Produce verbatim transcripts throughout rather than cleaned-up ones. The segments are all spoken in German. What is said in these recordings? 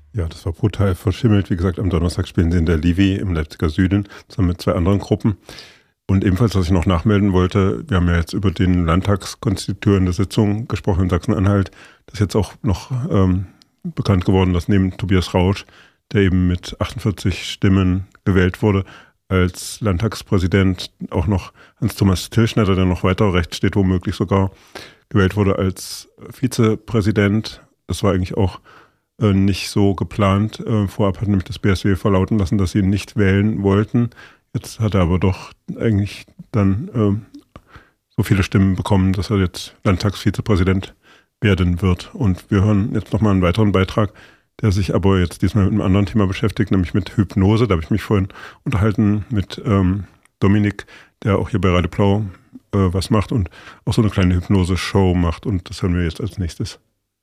Ja, das war brutal verschimmelt. Wie gesagt, am Donnerstag spielen sie in der Livi im Leipziger Süden zusammen mit zwei anderen Gruppen. Und ebenfalls, was ich noch nachmelden wollte, wir haben ja jetzt über den landtagskonstituierende Sitzung gesprochen in Sachsen-Anhalt. Das ist jetzt auch noch ähm, bekannt geworden, dass neben Tobias Rausch, der eben mit achtundvierzig Stimmen gewählt wurde, als Landtagspräsident auch noch Hans-Thomas Tillschneider, der noch weiter rechts steht, womöglich sogar gewählt wurde als Vizepräsident. Das war eigentlich auch äh, nicht so geplant. Äh, vorab hat nämlich das B S W verlauten lassen, dass sie ihn nicht wählen wollten. Jetzt hat er aber doch eigentlich dann äh, so viele Stimmen bekommen, dass er jetzt Landtagsvizepräsident werden wird. Und wir hören jetzt nochmal einen weiteren Beitrag, der sich aber jetzt diesmal mit einem anderen Thema beschäftigt, nämlich mit Hypnose. Da habe ich mich vorhin unterhalten mit ähm, Dominik, der auch hier bei Radio Blau äh, was macht und auch so eine kleine Hypnose-Show macht. Und das hören wir jetzt als nächstes.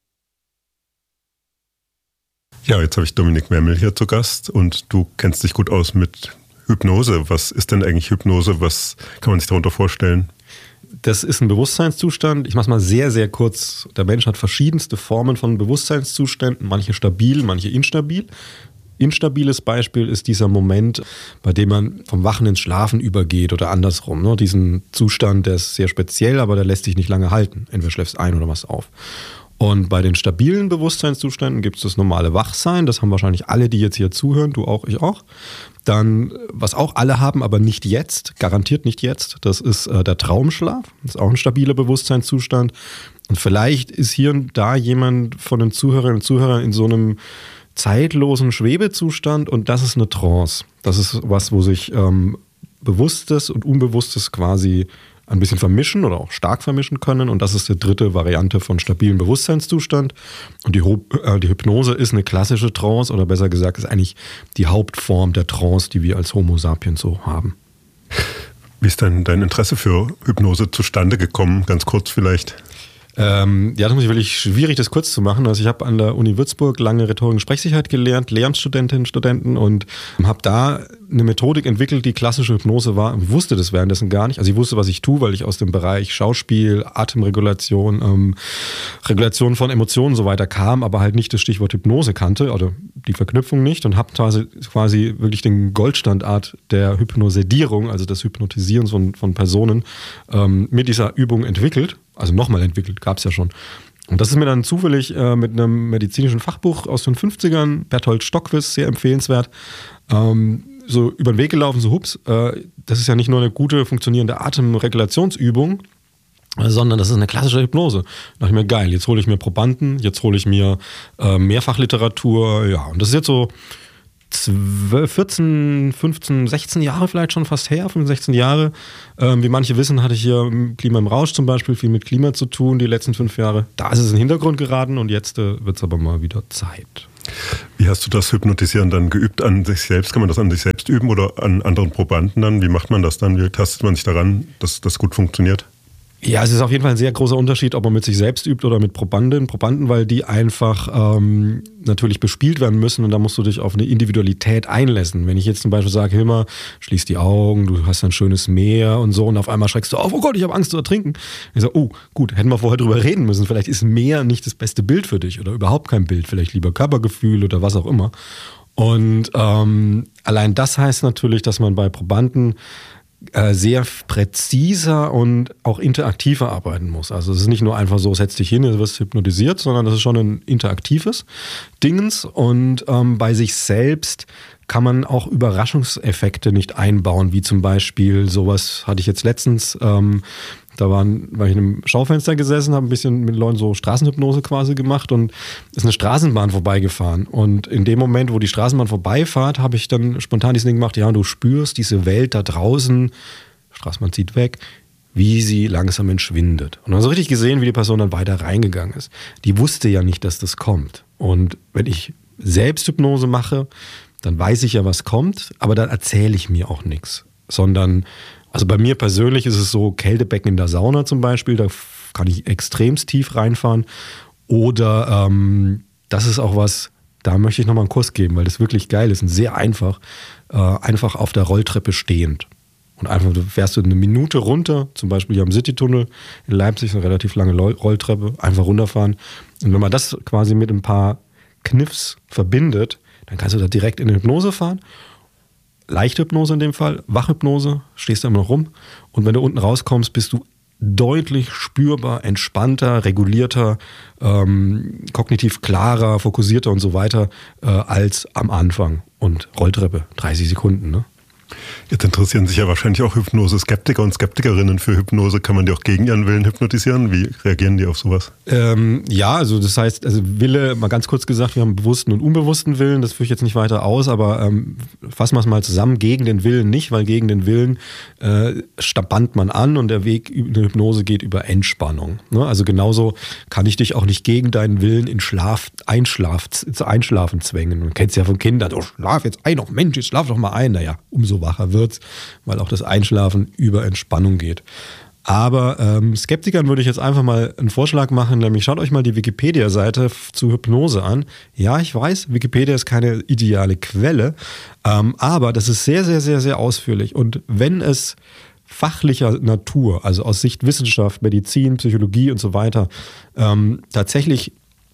Ja, jetzt habe ich Dominik Memmel hier zu Gast und du kennst dich gut aus mit Hypnose. Was ist denn eigentlich Hypnose? Was kann man sich darunter vorstellen? Das ist ein Bewusstseinszustand. Ich mache es mal sehr, sehr kurz. Der Mensch hat verschiedenste Formen von Bewusstseinszuständen, manche stabil, manche instabil. Instabiles Beispiel ist dieser Moment, bei dem man vom Wachen ins Schlafen übergeht oder andersrum. Ne? Diesen Zustand, der ist sehr speziell, aber der lässt sich nicht lange halten. Entweder schläfst ein oder machst auf. Und bei den stabilen Bewusstseinszuständen gibt es das normale Wachsein. Das haben wahrscheinlich alle, die jetzt hier zuhören, du auch, ich auch. Dann, was auch alle haben, aber nicht jetzt, garantiert nicht jetzt, das ist äh, der Traumschlaf. Das ist auch ein stabiler Bewusstseinszustand. Und vielleicht ist hier und da jemand von den Zuhörerinnen und Zuhörern in so einem zeitlosen Schwebezustand und das ist eine Trance. Das ist was, wo sich ähm, Bewusstes und Unbewusstes quasi ein bisschen vermischen oder auch stark vermischen können. Und das ist die dritte Variante von stabilem Bewusstseinszustand. Und die, äh, die Hypnose ist eine klassische Trance oder besser gesagt ist eigentlich die Hauptform der Trance, die wir als Homo sapiens so haben. Wie ist denn dein Interesse für Hypnose zustande gekommen? Ganz kurz vielleicht. Ähm, ja, das muss ich wirklich schwierig, das kurz zu machen. Also ich habe an der Uni Würzburg lange Rhetorik und Sprechsicherheit gelernt, Lehramtsstudentinnen und Studenten und habe da eine Methodik entwickelt, die klassische Hypnose war. Ich wusste das währenddessen gar nicht. Also ich wusste, was ich tue, weil ich aus dem Bereich Schauspiel, Atemregulation, ähm, Regulation von Emotionen und so weiter kam, aber halt nicht das Stichwort Hypnose kannte oder die Verknüpfung nicht und habe quasi, quasi wirklich den Goldstandard der Hypnosedierung, also des Hypnotisierens von, von Personen, ähm, mit dieser Übung entwickelt. Also nochmal entwickelt, gab es ja schon. Und das ist mir dann zufällig äh, mit einem medizinischen Fachbuch aus den fünfzigern, Berthold Stockwiss, sehr empfehlenswert, ähm, so über den Weg gelaufen, so hups, äh, das ist ja nicht nur eine gute, funktionierende Atemregulationsübung, äh, sondern das ist eine klassische Hypnose. Da dachte ich mir, geil, jetzt hole ich mir Probanden, jetzt hole ich mir äh, Mehrfachliteratur, ja, und das ist jetzt so zwölf, vierzehn, fünfzehn, sechzehn Jahre vielleicht schon fast her, fünfzehn, sechzehn Jahre. Ähm, wie manche wissen, hatte ich hier im Klima im Rausch zum Beispiel viel mit Klima zu tun, die letzten fünf Jahre. Da ist es in den Hintergrund geraten und jetzt äh, wird es aber mal wieder Zeit. Wie hast du das Hypnotisieren dann geübt an sich selbst? Kann man das an sich selbst üben oder an anderen Probanden dann? Wie macht man das dann? Wie tastet man sich daran, dass das gut funktioniert? Ja, es ist auf jeden Fall ein sehr großer Unterschied, ob man mit sich selbst übt oder mit Probanden, Probanden, weil die einfach ähm, natürlich bespielt werden müssen und da musst du dich auf eine Individualität einlassen. Wenn ich jetzt zum Beispiel sage, Hilmar, schließ die Augen, du hast ein schönes Meer und so und auf einmal schreckst du auf, oh Gott, ich habe Angst zu ertrinken. Ich sage, oh gut, hätten wir vorher drüber reden müssen, vielleicht ist Meer nicht das beste Bild für dich oder überhaupt kein Bild, vielleicht lieber Körpergefühl oder was auch immer. Und ähm, allein das heißt natürlich, dass man bei Probanden sehr präziser und auch interaktiver arbeiten muss. Also es ist nicht nur einfach so, setz dich hin, du wirst hypnotisiert, sondern das ist schon ein interaktives Dingens und ähm, bei sich selbst kann man auch Überraschungseffekte nicht einbauen, wie zum Beispiel sowas hatte ich jetzt letztens, ähm, da waren, war ich in einem Schaufenster gesessen, habe ein bisschen mit Leuten so Straßenhypnose quasi gemacht und ist eine Straßenbahn vorbeigefahren. Und in dem Moment, wo die Straßenbahn vorbeifahrt, habe ich dann spontan dieses Ding gemacht, ja, und du spürst diese Welt da draußen, Straßenbahn zieht weg, wie sie langsam entschwindet. Und dann hast du richtig gesehen, wie die Person dann weiter reingegangen ist. Die wusste ja nicht, dass das kommt. Und wenn ich Selbsthypnose mache, dann weiß ich ja, was kommt, aber dann erzähle ich mir auch nichts, sondern also bei mir persönlich ist es so, Kältebecken in der Sauna zum Beispiel, da kann ich extremst tief reinfahren. Oder ähm, das ist auch was, da möchte ich nochmal einen Kurs geben, weil das wirklich geil ist und sehr einfach. Äh, einfach auf der Rolltreppe stehend. Und einfach, du fährst du eine Minute runter, zum Beispiel hier am Citytunnel in Leipzig, eine relativ lange Rolltreppe, einfach runterfahren. Und wenn man das quasi mit ein paar Kniffs verbindet, dann kannst du da direkt in eine Hypnose fahren. Leichte Hypnose in dem Fall, Wachhypnose, stehst da immer noch rum. Und wenn du unten rauskommst, bist du deutlich spürbar, entspannter, regulierter, ähm, kognitiv klarer, fokussierter und so weiter äh, als am Anfang. Und Rolltreppe, dreißig Sekunden, ne? Jetzt interessieren sich ja wahrscheinlich auch Hypnose-Skeptiker und Skeptikerinnen für Hypnose. Kann man die auch gegen ihren Willen hypnotisieren? Wie reagieren die auf sowas? Ähm, ja, also das heißt, also Wille, mal ganz kurz gesagt, wir haben bewussten und unbewussten Willen, das führe ich jetzt nicht weiter aus, aber ähm, fassen wir es mal zusammen, gegen den Willen nicht, weil gegen den Willen äh, spannt man an und der Weg in der Hypnose geht über Entspannung. Ne? Also genauso kann ich dich auch nicht gegen deinen Willen in Schlaf, Einschlaf, zu Einschlafen zwängen. Du kennst ja von Kindern, oh, schlaf jetzt ein, oh Mensch, jetzt schlaf doch mal ein. Naja, umso wacher wird's, weil auch das Einschlafen über Entspannung geht. Aber ähm, Skeptikern würde ich jetzt einfach mal einen Vorschlag machen, nämlich schaut euch mal die Wikipedia-Seite zu Hypnose an. Ja, ich weiß, Wikipedia ist keine ideale Quelle, ähm, aber das ist sehr, sehr, sehr, sehr ausführlich. Und wenn es fachlicher Natur, also aus Sicht Wissenschaft, Medizin, Psychologie und so weiter, ähm, tatsächlich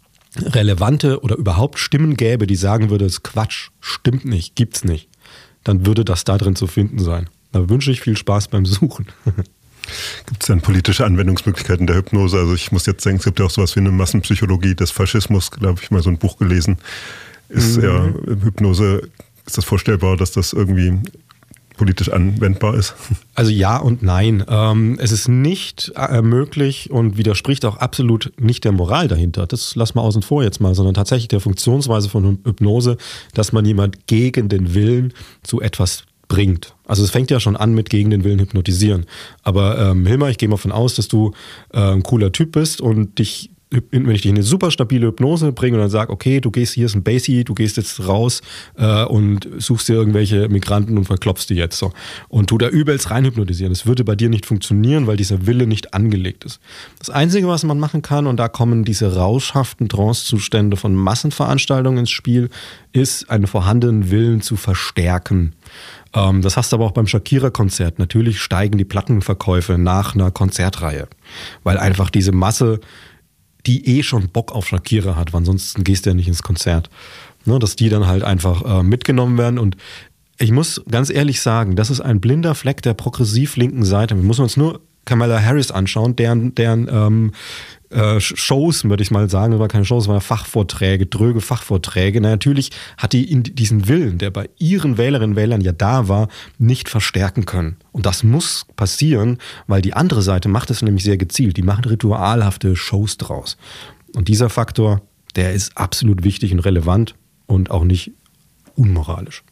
relevante oder überhaupt Stimmen gäbe, die sagen würde, es ist Quatsch, stimmt nicht, gibt's nicht, dann würde das da drin zu finden sein. Da wünsche ich viel Spaß beim Suchen. Gibt es denn politische Anwendungsmöglichkeiten der Hypnose? Also ich muss jetzt sagen, es gibt ja auch sowas wie eine Massenpsychologie des Faschismus, da habe ich mal so ein Buch gelesen. Ist mhm. ja Hypnose, ist das vorstellbar, dass das irgendwie politisch anwendbar ist? Also ja und nein. Ähm, es ist nicht äh, möglich und widerspricht auch absolut nicht der Moral dahinter. Das lassen wir außen vor jetzt mal, sondern tatsächlich der Funktionsweise von Hypnose, dass man jemand gegen den Willen zu etwas bringt. Also es fängt ja schon an mit gegen den Willen hypnotisieren. Aber ähm, Hilmar, ich gehe mal davon aus, dass du äh, ein cooler Typ bist und dich, wenn ich dich in eine super stabile Hypnose bringe und dann sage, okay, du gehst, hier ist ein Basie, du gehst jetzt raus äh, und suchst dir irgendwelche Migranten und verklopfst die jetzt so. Und du da übelst rein hypnotisieren. Das würde bei dir nicht funktionieren, weil dieser Wille nicht angelegt ist. Das Einzige, was man machen kann, und da kommen diese rauschhaften Trancezustände von Massenveranstaltungen ins Spiel, ist, einen vorhandenen Willen zu verstärken. Ähm, das hast du aber auch beim Shakira-Konzert. Natürlich steigen die Plattenverkäufe nach einer Konzertreihe, weil einfach diese Masse, die eh schon Bock auf Shakira hat, weil ansonsten gehst du ja nicht ins Konzert. Ne, dass die dann halt einfach äh, mitgenommen werden. Und ich muss ganz ehrlich sagen, das ist ein blinder Fleck der progressiv linken Seite. Wir müssen uns nur Kamala Harris anschauen, deren, deren ähm, äh, Shows, würde ich mal sagen, das waren keine Shows, das waren Fachvorträge, dröge Fachvorträge. Na, natürlich hat die in diesen Willen, der bei ihren Wählerinnen und Wählern ja da war, nicht verstärken können. Und das muss passieren, weil die andere Seite macht es nämlich sehr gezielt. Die machen ritualhafte Shows draus. Und dieser Faktor, der ist absolut wichtig und relevant und auch nicht unmoralisch.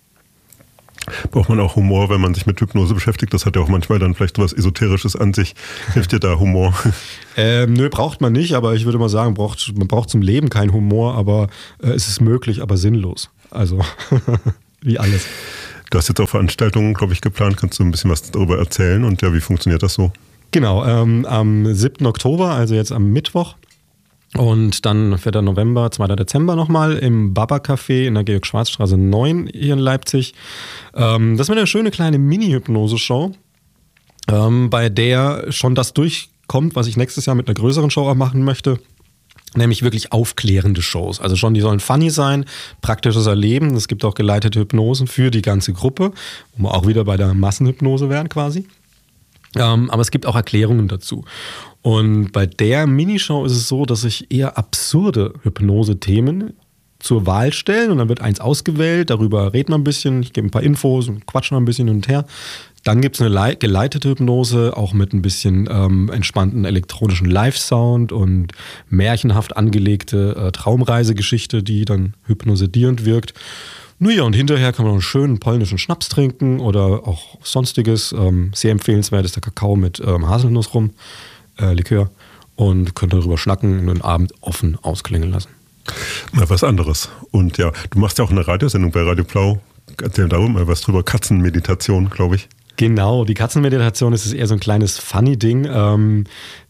Braucht man auch Humor, wenn man sich mit Hypnose beschäftigt? Das hat ja auch manchmal dann vielleicht was Esoterisches an sich. Hilft dir da Humor? Ähm, nö, braucht man nicht, aber ich würde mal sagen, braucht, man braucht zum Leben keinen Humor, aber äh, es ist möglich, aber sinnlos. Also, wie alles. Du hast jetzt auch Veranstaltungen, glaube ich, geplant. Kannst du ein bisschen was darüber erzählen? Und ja, wie funktioniert das so? Genau, ähm, am siebten Oktober, also jetzt am Mittwoch, und dann vierten November, zweiten Dezember nochmal im Baba-Café in der Georg-Schwarz-Straße neun hier in Leipzig. Ähm, das wird eine schöne kleine Mini-Hypnose-Show, ähm, bei der schon das durchkommt, was ich nächstes Jahr mit einer größeren Show auch machen möchte. Nämlich wirklich aufklärende Shows. Also schon, die sollen funny sein, praktisches Erleben. Es gibt auch geleitete Hypnosen für die ganze Gruppe, wo wir auch wieder bei der Massenhypnose wären quasi. Ähm, aber es gibt auch Erklärungen dazu. Und bei der Minishow ist es so, dass ich eher absurde Hypnose-Themen zur Wahl stellen und dann wird eins ausgewählt, darüber reden wir ein bisschen, ich gebe ein paar Infos und quatschen noch ein bisschen hin und her. Dann gibt es eine geleitete Hypnose, auch mit ein bisschen ähm, entspannten elektronischen Live-Sound und märchenhaft angelegte äh, Traumreisegeschichte, die dann hypnosedierend wirkt. Nun ja, und hinterher kann man noch einen schönen polnischen Schnaps trinken oder auch sonstiges. Ähm, sehr empfehlenswert ist der Kakao mit ähm, Haselnuss rum, äh, Likör. Und könnt darüber schnacken und den Abend offen ausklingen lassen. Mal was anderes. Und ja, du machst ja auch eine Radiosendung bei Radio Blau. Erzähl darum mal was drüber. Katzenmeditation, glaube ich. Genau, die Katzenmeditation ist eher so ein kleines Funny-Ding. Ähm,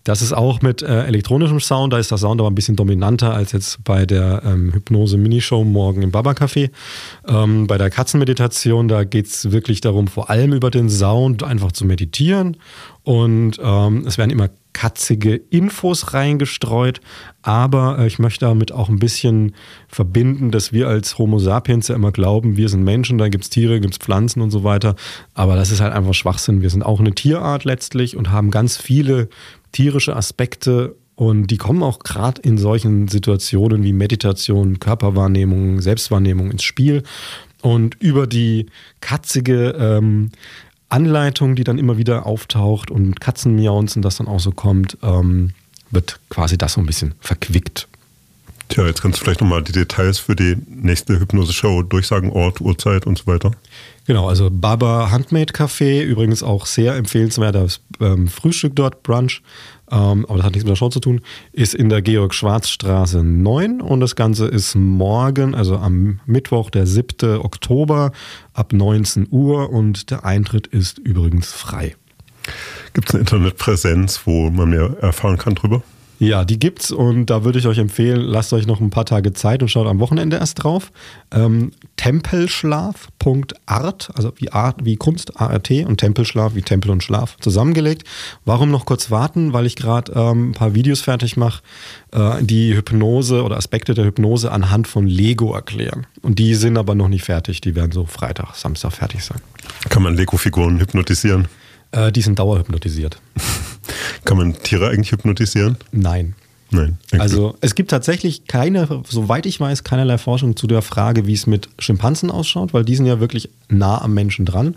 Das ist auch mit äh, elektronischem Sound, da ist der Sound aber ein bisschen dominanter als jetzt bei der ähm, Hypnose-Minishow morgen im Baba-Café. Ähm, bei der Katzenmeditation, da geht es wirklich darum, vor allem über den Sound einfach zu meditieren. Und ähm, es werden immer katzige Infos reingestreut, aber äh, ich möchte damit auch ein bisschen verbinden, dass wir als Homo sapiens ja immer glauben, wir sind Menschen, da gibt es Tiere, gibt es Pflanzen und so weiter, aber das ist halt einfach Schwachsinn. Wir sind auch eine Tierart letztlich und haben ganz viele tierische Aspekte und die kommen auch gerade in solchen Situationen wie Meditation, Körperwahrnehmung, Selbstwahrnehmung ins Spiel und über die katzige ähm, Anleitung, die dann immer wieder auftaucht und Katzenmiaunzen, das dann auch so kommt, ähm, wird quasi das so ein bisschen verquickt. Tja, jetzt kannst du vielleicht nochmal die Details für die nächste Hypnose-Show durchsagen, Ort, Uhrzeit und so weiter. Genau, also Baba Handmade Café, übrigens auch sehr empfehlenswert, das ähm, Frühstück dort, Brunch, ähm, aber das hat nichts mit der Show zu tun, ist in der Georg-Schwarz-Straße neun und das Ganze ist morgen, also am Mittwoch, der siebten Oktober ab neunzehn Uhr und der Eintritt ist übrigens frei. Gibt es eine Internetpräsenz, wo man mehr erfahren kann drüber? Ja, die gibt's und da würde ich euch empfehlen, lasst euch noch ein paar Tage Zeit und schaut am Wochenende erst drauf. Ähm, tempelschlaf punkt art, also wie Art, wie Kunst, A R T und Tempelschlaf wie Tempel und Schlaf zusammengelegt. Warum noch kurz warten? Weil ich gerade ähm, ein paar Videos fertig mache, äh, die Hypnose oder Aspekte der Hypnose anhand von Lego erklären. Und die sind aber noch nicht fertig, die werden so Freitag, Samstag fertig sein. Kann man Lego-Figuren hypnotisieren? Äh, die sind dauerhypnotisiert. Kann man Tiere eigentlich hypnotisieren? Nein. Nein. Also es gibt tatsächlich keine, soweit ich weiß, keinerlei Forschung zu der Frage, wie es mit Schimpansen ausschaut, weil die sind ja wirklich nah am Menschen dran.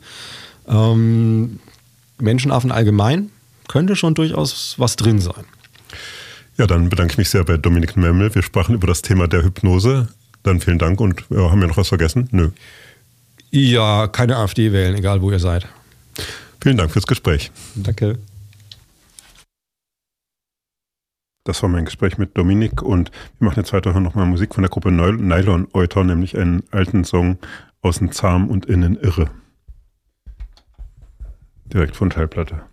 Ähm, Menschenaffen allgemein könnte schon durchaus was drin sein. Ja, dann bedanke ich mich sehr bei Dominik Memmel. Wir sprachen über das Thema der Hypnose. Dann vielen Dank und ja, haben wir noch was vergessen? Nö. Ja, keine AfD wählen, egal wo ihr seid. Vielen Dank fürs Gespräch. Danke. Das war mein Gespräch mit Dominik und wir machen jetzt weiter nochmal Musik von der Gruppe Nylon Euter, nämlich einen alten Song Außen zahm und innen irre. Direkt von Schallplatte.